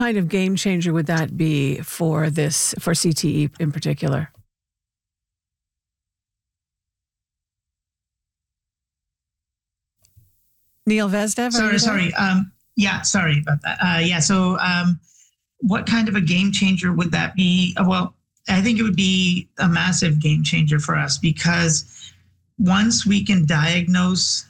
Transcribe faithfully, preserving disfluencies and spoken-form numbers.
kind of game changer would that be for this, for C T E in particular? Neil Vezdev? Sorry, sorry. Um, yeah, sorry about that. Uh, yeah, so um, what kind of a game changer would that be? Well, I think it would be a massive game changer for us, because once we can diagnose